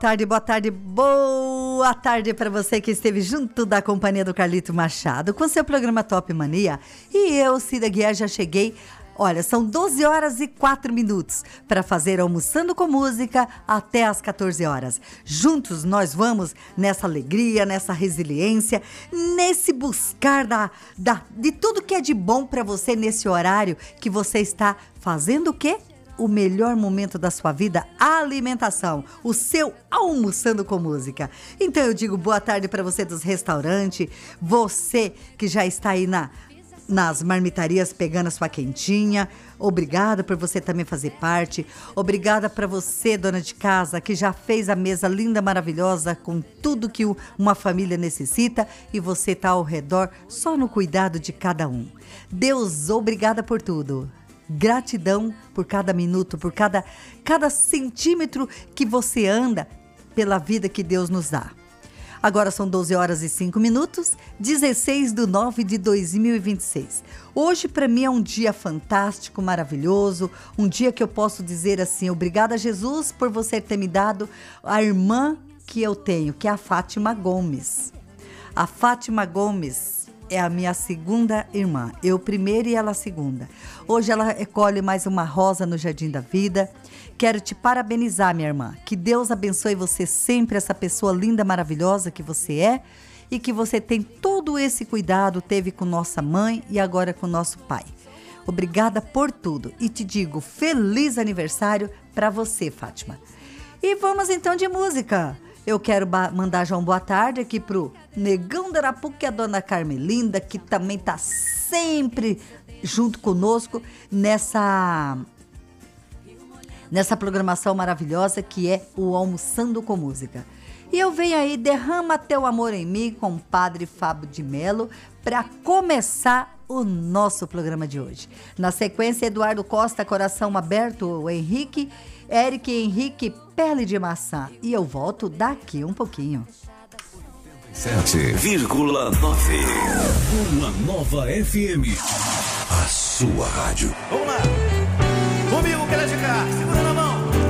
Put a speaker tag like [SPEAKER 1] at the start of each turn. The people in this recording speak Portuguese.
[SPEAKER 1] boa tarde para você que esteve junto da companhia do Carlito Machado com seu programa Top Mania. E eu, Cida Guiar, já cheguei. Olha, são 12 horas e 4 minutos para fazer Almoçando com Música até às 14 horas. Juntos nós vamos nessa alegria, nessa resiliência, nesse buscar de tudo que é de bom para você nesse horário que você está fazendo o quê? O melhor momento da sua vida, a alimentação, o seu Almoçando com Música. Então eu digo boa tarde para você dos restaurantes, você que já está aí nas marmitarias pegando a sua quentinha. Obrigada por você também fazer parte. Obrigada para você, dona de casa, que já fez a mesa linda, maravilhosa, com tudo que uma família necessita e você está ao redor só no cuidado de cada um. Deus, obrigada por tudo. Gratidão por cada minuto, por cada centímetro que você anda pela vida que Deus nos dá. Agora são 12 horas e 5 minutos, 16/9/2026. Hoje para mim é um dia fantástico, maravilhoso, um dia que eu posso dizer assim, obrigada Jesus por você ter me dado a irmã que eu tenho, que é a Fátima Gomes. A Fátima Gomes é a minha segunda irmã, eu primeira e ela segunda. Hoje ela recolhe mais uma rosa no Jardim da Vida. Quero te parabenizar, minha irmã. Que Deus abençoe você sempre, essa pessoa linda, maravilhosa que você é e que você tem todo esse cuidado, teve com nossa mãe e agora com nosso pai. Obrigada por tudo e te digo feliz aniversário para você, Fátima. E vamos então de música. Eu quero mandar já uma boa tarde aqui pro Negão da Arapuca, a dona Carmelinda, que também tá sempre junto conosco nessa programação maravilhosa que é o Almoçando com Música. E eu venho aí, Derrama Teu Amor em Mim, com o Padre Fábio de Melo, para começar o nosso programa de hoje. Na sequência, Eduardo Costa, Coração Aberto, o Eric Henrique, Pele de Maçã. E eu volto daqui um pouquinho.
[SPEAKER 2] 7,9. Uma nova FM. A sua rádio.
[SPEAKER 3] Vamos lá. Comigo, que ela de cá. Segura.